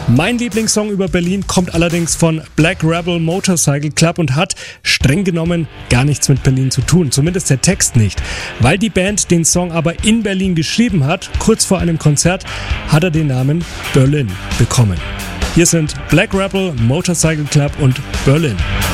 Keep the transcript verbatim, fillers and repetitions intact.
Mein Lieblingssong über Berlin kommt allerdings von Black Rebel Motorcycle Club und hat streng genommen gar nichts mit Berlin zu tun, zumindest der Text nicht. Weil die Band den Song aber in Berlin geschrieben hat, kurz vor einem Konzert, hat er den Namen Berlin bekommen. Hier sind Black Rebel Motorcycle Club und Berlin.